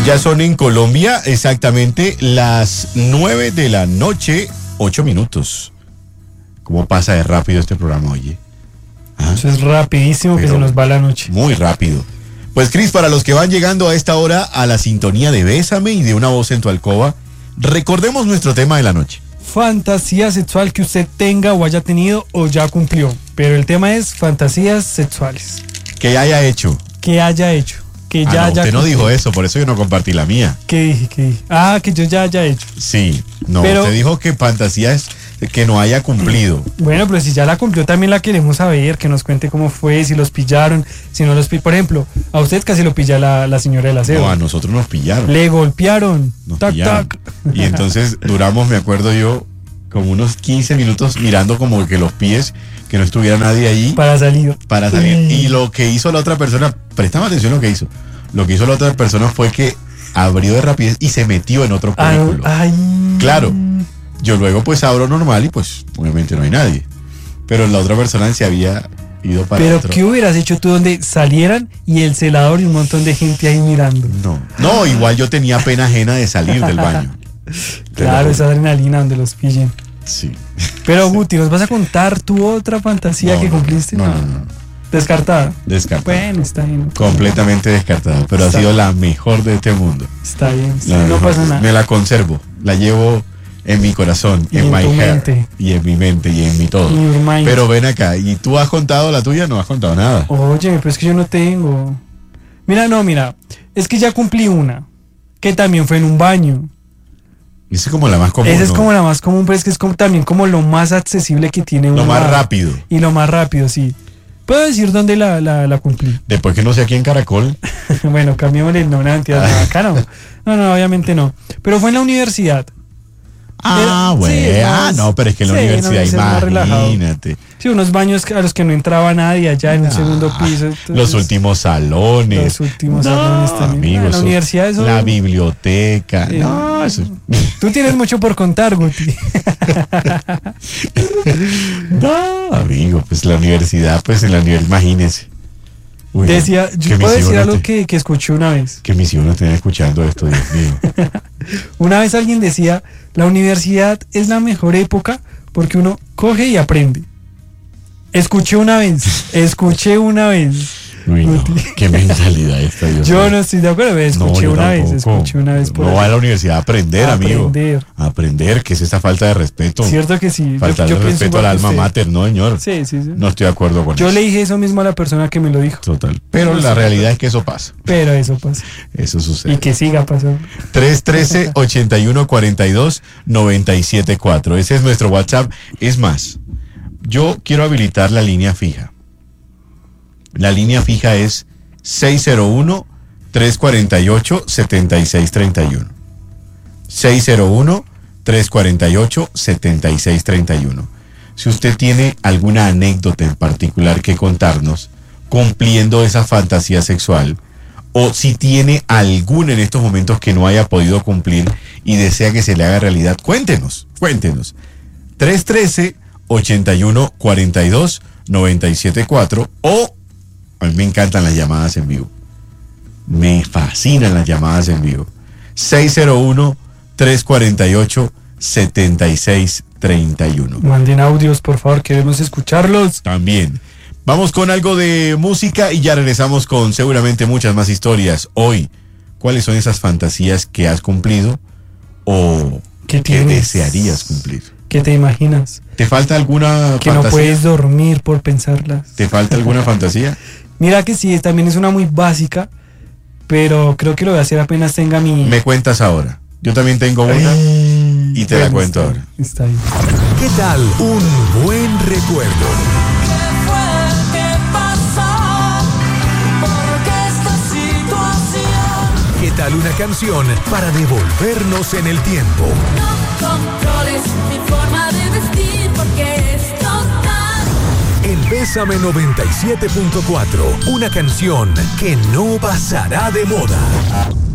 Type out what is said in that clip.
Ya son en Colombia exactamente las 9 de la noche, 8 minutos. ¿Cómo pasa de rápido este programa, oye? ¿Ah? Eso es rapidísimo. Pero que se nos va la noche. Muy rápido. Pues, Cris, para los que van llegando a esta hora a la sintonía de Bésame y de Una Voz en tu Alcoba, recordemos nuestro tema de la noche. Fantasía sexual que usted tenga o haya tenido o ya cumplió. Pero el tema es fantasías sexuales. Que haya hecho. Que haya hecho. Que ya haya usted no dijo eso, por eso yo no compartí la mía. ¿Qué dije? Que yo ya haya hecho. Sí, no, pero usted dijo que fantasía es que no haya cumplido. Bueno, pero si ya la cumplió también la queremos saber, que nos cuente cómo fue, si los pillaron, si no los pillaron. Por ejemplo, a usted casi lo pilla la señora del aseo. No, a nosotros nos pillaron. Le golpearon. Pillaron. Y entonces duramos, me acuerdo yo, como unos 15 minutos mirando como que los pies, que no estuviera nadie ahí. Para salir. Y lo que hizo la otra persona, prestame atención lo que hizo. Lo que hizo la otra persona fue que abrió de rapidez y se metió en otro cubículo. Claro. Yo luego pues abro normal y pues obviamente no hay nadie. Pero la otra persona se había ido para Pero otro. ¿qué hubieras hecho tú donde salieran y el celador y un montón de gente ahí mirando? No, igual yo tenía pena ajena de salir del baño. Claro, esa adrenalina donde los pillen. Sí. Pero Guti, ¿nos vas a contar tu otra fantasía que cumpliste? No. ¿Descartada? Descartada. Bueno, está bien. Completamente descartada, pero ha sido la mejor de este mundo. Está bien, no pasa nada. Me la conservo, la llevo en mi corazón, en my heart, y en mi mente, y en mi todo. Pero ven acá, ¿y tú has contado la tuya? No has contado nada. Oye, pero es que yo no tengo. Mira, es que ya cumplí una, que también fue en un baño. Esa es como la más común. Esa es como la más común, pero es que es también como lo más accesible que tiene uno. Lo más rápido. Y lo más rápido, sí. ¿Puedo decir dónde la cumplí? Después que no sé aquí en Caracol. Bueno, cambiémosle el nombre, acá no. No, obviamente no. Pero fue en la universidad. No, pero es que en la universidad, imagínate. Sí, unos baños a los que no entraba nadie allá en el segundo piso. Entonces, los últimos salones. También. Amigos, la universidad eso. La biblioteca. Eso. Tú tienes mucho por contar, Guti. Amigo, pues la universidad, imagínese. Decía, yo puedo decir algo que escuché una vez. ¿Qué misión tener escuchando esto, Dios mío? Una vez alguien decía, la universidad es la mejor época porque uno coge y aprende. Escuché una vez. Uy, no, qué mentalidad esta, Dios Yo no estoy de acuerdo, escuché una vez. No va a la universidad a aprender, amigo. A aprender, que es esta falta de respeto. Cierto que sí. Falta de respeto al alma mater, ¿no, señor? Sí. No estoy de acuerdo con eso. Yo le dije eso mismo a la persona que me lo dijo. Total. Pero la realidad es que eso pasa. Eso sucede. Y que siga pasando. 313-8142-974. Ese es nuestro WhatsApp. Es más, yo quiero habilitar la línea fija. La línea fija es 601-348-7631. 601-348-7631. Si usted tiene alguna anécdota en particular que contarnos cumpliendo esa fantasía sexual, o si tiene alguna en estos momentos que no haya podido cumplir y desea que se le haga realidad, cuéntenos. 313-8142-974 o a mí me encantan las llamadas en vivo. Me fascinan las llamadas en vivo. 601-348-7631. Manden audios, por favor, queremos escucharlos. También. Vamos con algo de música y ya regresamos con seguramente muchas más historias. Hoy, ¿cuáles son esas fantasías que has cumplido o que desearías cumplir? ¿Qué te imaginas? ¿Te falta alguna fantasía? Que no puedes dormir por pensarlas. ¿Te falta alguna fantasía? Mira que sí, también es una muy básica, pero creo que lo voy a hacer apenas tenga mi... Me cuentas ahora. Yo también tengo una y te la cuento ahora. Está bien. ¿Qué tal un buen recuerdo? ¿Qué tal una canción para devolvernos en el tiempo? No controles mi forma de vestir porque es total. En Bésame 97.4, una canción que no pasará de moda.